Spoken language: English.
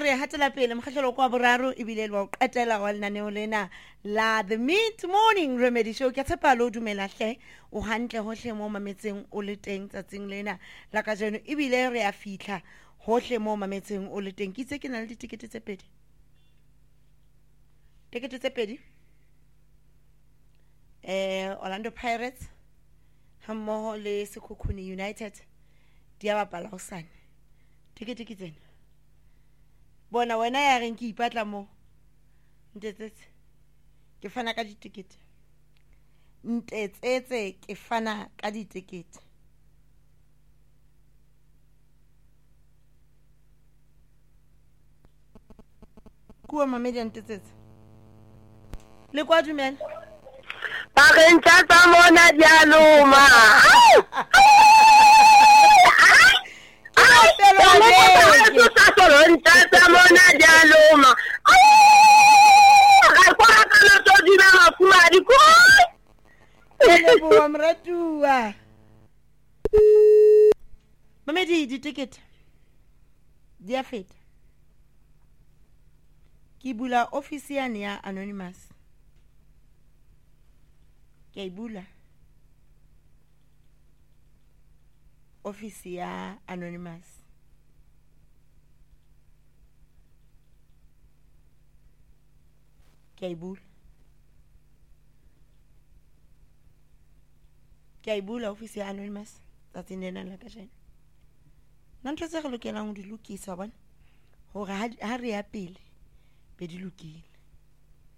re hatela pele mokgahlelo kwa boraro ebile le wa qetela wa lenaneo lena la the Mid Morning Remedy Show. Ke tshepa lo dumela hle o hantle hohle mo mametseng o le teng tsatsing lena la ka jeno ebile re a fihla hohle mo mametseng o le teng. Ke itse ke na le ditikete tse pedi. Tikete tse pedi. Orlando Pirates hammoho le Sekhukhune United di a bapala hosane. Tikete ke tsena. Bona wena ya reng ke ipatla mo ntetsetse ke fana ka ditikete ntetsetse ke fana ka ditikete kuwa mamedi ntetsetse le kwa dumela ba re ntsa mona dialoma mratua mamedi ditikete di a feta ke bula ofisi yane ya Anonymous ke bula ofisi ya Anonymous ke bula ofisi ya Anonymous tsatsing lena la ka jana ntho tse re lokelang ho di lokisa bona hore ha re ya pele be di lokile